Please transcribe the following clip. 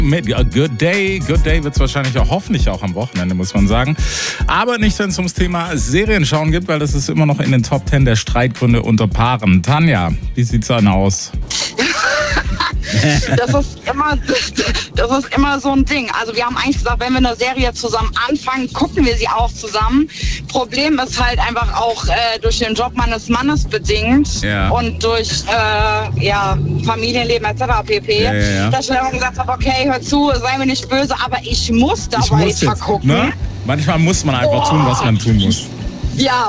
Mit Good Day. Good Day wird es wahrscheinlich auch, hoffentlich auch am Wochenende, muss man sagen. Aber nicht, wenn es ums Thema Serienschauen geht, weil das ist immer noch in den Top 10 der Streitgründe unter Paaren. Tanja, wie sieht's dann aus? Das ist immer so ein Ding. Also wir haben eigentlich gesagt, wenn wir eine Serie zusammen anfangen, gucken wir sie auch zusammen. Problem ist halt einfach auch durch den Job meines Mannes bedingt und durch Familienleben etc. pp. Dass ich dann gesagt habe, okay, hör zu, sei mir nicht böse, aber ich muss da weiter gucken. Ne? Manchmal muss man einfach tun, was man tun muss. Ja,